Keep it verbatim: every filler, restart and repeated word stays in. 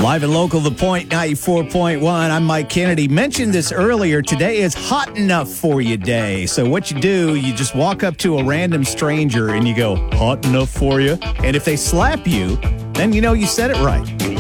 Live and local, The Point ninety-four point one. I'm Mike Kennedy. Mentioned this earlier. Today is Hot Enough For You Day. So what you do, you just walk up to a random stranger and you go, hot enough for you? And if they slap you, then you know you said it right.